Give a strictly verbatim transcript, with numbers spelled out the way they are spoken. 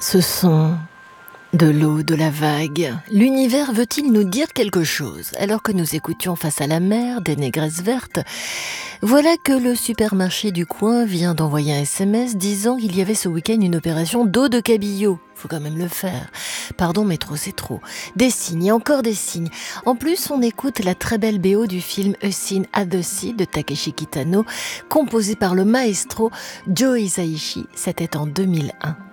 Ce son de l'eau, de la vague, l'univers veut-il nous dire quelque chose? Alors que nous écoutions Face à la mer des Négresses Vertes, voilà que le supermarché du coin vient d'envoyer un S M S disant qu'il y avait ce week-end une opération d'eau de cabillaud. Faut quand même le faire. Pardon, mais trop c'est trop. Des signes et encore des signes. En plus, on écoute la très belle B O du film A Scene at the Sea de Takeshi Kitano, composée par le maestro Joe Hisaishi. C'était en deux mille un.